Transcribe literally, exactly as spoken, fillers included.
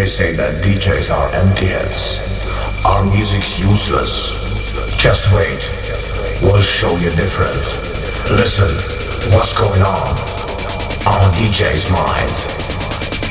say that D Js are empty heads. Our music's useless. Just wait. We'll show you different. Listen, what's going on on D J's mind?